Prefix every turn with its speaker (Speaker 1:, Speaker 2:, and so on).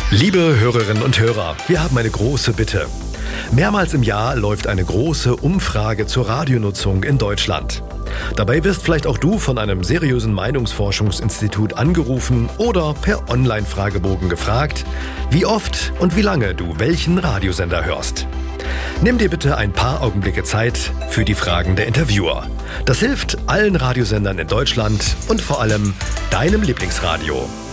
Speaker 1: Liebe Hörerinnen und Hörer, wir haben eine große Bitte. Mehrmals im Jahr läuft eine große Umfrage zur Radionutzung in Deutschland. Dabei wirst vielleicht auch du von einem seriösen Meinungsforschungsinstitut angerufen oder per Online-Fragebogen gefragt, wie oft und wie lange du welchen Radiosender hörst. Nimm dir bitte ein paar Augenblicke Zeit für die Fragen der Interviewer. Das hilft allen Radiosendern in Deutschland und vor allem deinem Lieblingsradio.